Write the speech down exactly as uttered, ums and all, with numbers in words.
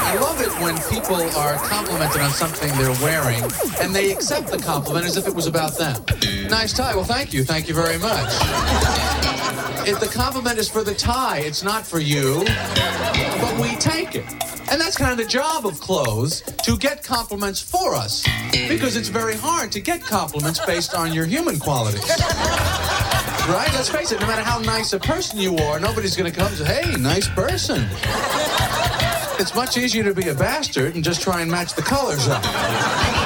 I love it when people are complimented on something they're wearing, and they accept the compliment as if it was about them. Nice tie. Well, thank you. Thank you very much. If the compliment is for the tie, it's not for you, but we take it. And that's kind of the job of clothes, to get compliments for us, because it's very hard to get compliments based on your human qualities. Right? Let's face it, no matter how nice a person you are, nobody's going to come and say, hey, nice person. It's much easier to be a bastard and just try and match the colors up.